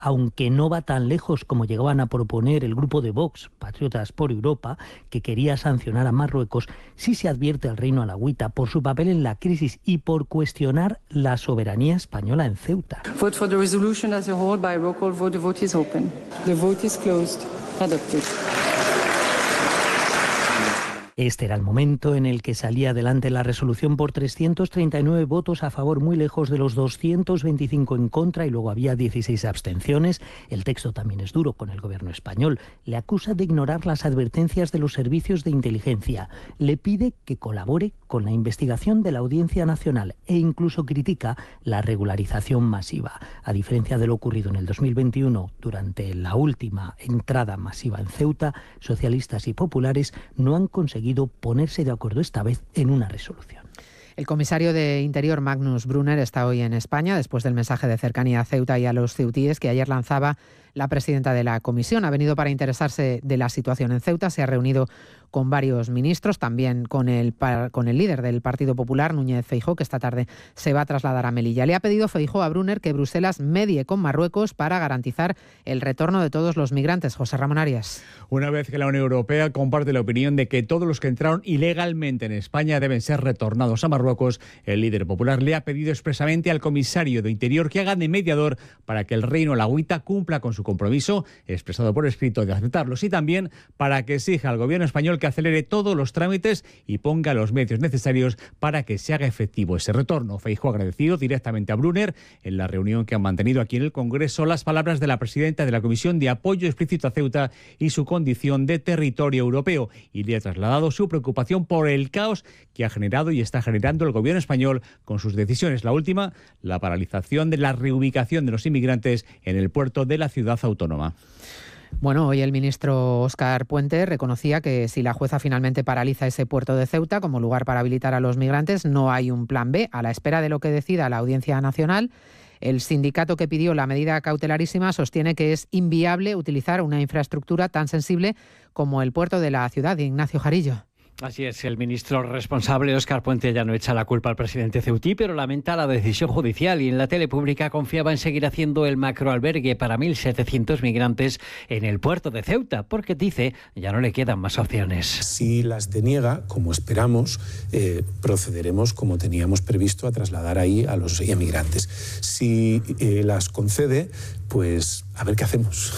aunque no va tan lejos como llegaban a proponer el grupo de Vox, Patriotas por Europa, que quería sancionar a Marruecos, sí se advierte al Reino Alauita por su papel en la crisis y por cuestionar la soberanía española en Ceuta. Vote for the resolution as a whole by roll call vote. The vote is open. The vote is closed. Adopted. Este era el momento en el que salía adelante la resolución por 339 votos a favor, muy lejos de los 225 en contra, y luego había 16 abstenciones. El texto también es duro con el gobierno español. Le acusa de ignorar las advertencias de los servicios de inteligencia. Le pide que colabore con la investigación de la Audiencia Nacional e incluso critica la regularización masiva. A diferencia de lo ocurrido en el 2021, durante la última entrada masiva en Ceuta, socialistas y populares no han conseguido ponerse de acuerdo esta vez en una resolución. El comisario de Interior, Magnus Brunner, está hoy en España después del mensaje de cercanía a Ceuta y a los ceutíes que ayer lanzaba la presidenta de la comisión. Ha venido para interesarse de la situación en Ceuta, se ha reunido con varios ministros, también con el líder del Partido Popular, Núñez Feijóo, que esta tarde se va a trasladar a Melilla. Le ha pedido Feijóo a Brunner que Bruselas medie con Marruecos para garantizar el retorno de todos los migrantes. José Ramón Arias. Una vez que la Unión Europea comparte la opinión de que todos los que entraron ilegalmente en España deben ser retornados a Marruecos, el líder popular le ha pedido expresamente al comisario de Interior que haga de mediador para que el Reino Alauita cumpla con su compromiso, expresado por escrito, de aceptarlos, y también para que exija al gobierno español que acelere todos los trámites y ponga los medios necesarios para que se haga efectivo ese retorno. Feijóo ha agradecido directamente a Brunner, en la reunión que han mantenido aquí en el Congreso, las palabras de la presidenta de la Comisión de Apoyo Explícito a Ceuta y su condición de territorio europeo, y le ha trasladado su preocupación por el caos que ha generado y está generando el gobierno español con sus decisiones. La última, la paralización de la reubicación de los inmigrantes en el puerto de la ciudad autónoma. Bueno, hoy el ministro Óscar Puente reconocía que si la jueza finalmente paraliza ese puerto de Ceuta como lugar para habilitar a los migrantes, no hay un plan B. A la espera de lo que decida la Audiencia Nacional, el sindicato que pidió la medida cautelarísima sostiene que es inviable utilizar una infraestructura tan sensible como el puerto de la ciudad. Ignacio Jarillo. Así es, el ministro responsable, Óscar Puente, ya no echa la culpa al presidente ceutí, pero lamenta la decisión judicial, y en la tele pública confiaba en seguir haciendo el macroalbergue para 1.700 migrantes en el puerto de Ceuta, porque dice ya no le quedan más opciones. Si las deniega, como esperamos, procederemos como teníamos previsto a trasladar ahí a los inmigrantes. Si las concede, pues a ver qué hacemos.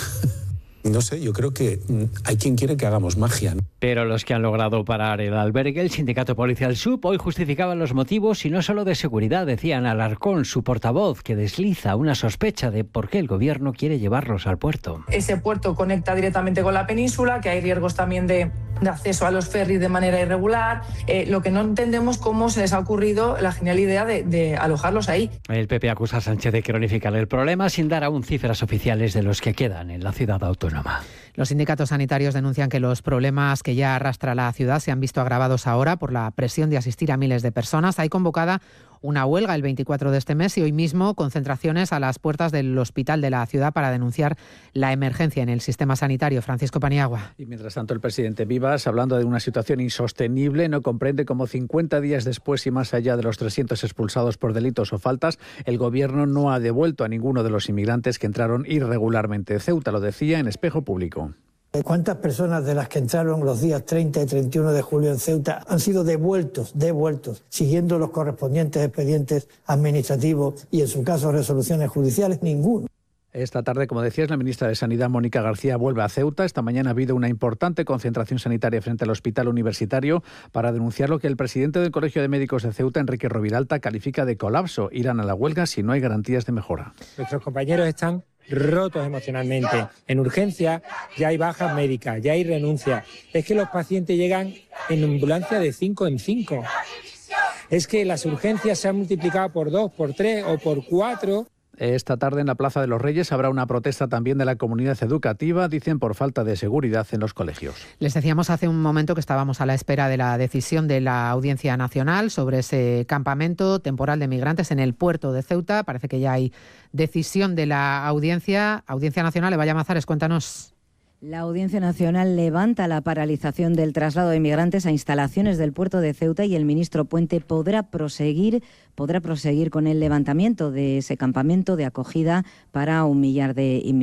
No sé, yo creo que hay quien quiere que hagamos magia, ¿no? Pero los que han logrado parar el albergue, el sindicato policial SUB, hoy justificaban los motivos, y no solo de seguridad. Decían Alarcón, su portavoz, que desliza una sospecha de por qué el gobierno quiere llevarlos al puerto. Ese puerto conecta directamente con la península, que hay riesgos también de acceso a los ferries de manera irregular. Lo que no entendemos cómo se les ha ocurrido la genial idea de alojarlos ahí. El PP acusa a Sánchez de cronificar el problema sin dar aún cifras oficiales de los que quedan en la ciudad autónoma. Los sindicatos sanitarios denuncian que los problemas que ya arrastra la ciudad se han visto agravados ahora por la presión de asistir a miles de personas. Hay convocada una huelga el 24 de este mes y hoy mismo concentraciones a las puertas del hospital de la ciudad para denunciar la emergencia en el sistema sanitario. Francisco Paniagua. Y mientras tanto, el presidente Vivas, hablando de una situación insostenible, no comprende cómo 50 días después y más allá de los 300 expulsados por delitos o faltas, el gobierno no ha devuelto a ninguno de los inmigrantes que entraron irregularmente. Ceuta lo decía en Espejo Público. ¿Cuántas personas de las que entraron los días 30 y 31 de julio en Ceuta han sido devueltos, siguiendo los correspondientes expedientes administrativos y, en su caso, resoluciones judiciales? Ninguno. Esta tarde, como decías, la ministra de Sanidad, Mónica García, vuelve a Ceuta. Esta mañana ha habido una importante concentración sanitaria frente al hospital universitario para denunciar lo que el presidente del Colegio de Médicos de Ceuta, Enrique Roviralta, califica de colapso. Irán a la huelga si no hay garantías de mejora. Nuestros compañeros están rotos emocionalmente. En urgencia ya hay bajas médicas, ya hay renuncias. Es que los pacientes llegan en ambulancia de 5 en 5. Es que las urgencias se han multiplicado por 2, por 3 o por 4. Esta tarde en la Plaza de los Reyes habrá una protesta también de la comunidad educativa, dicen, por falta de seguridad en los colegios. Les decíamos hace un momento que estábamos a la espera de la decisión de la Audiencia Nacional sobre ese campamento temporal de migrantes en el puerto de Ceuta. Parece que ya hay decisión de la Audiencia Nacional. Eva Llamazares, cuéntanos. La Audiencia Nacional levanta la paralización del traslado de inmigrantes a instalaciones del puerto de Ceuta y el ministro Puente podrá proseguir con el levantamiento de ese campamento de acogida para 1 millar de inmigrantes.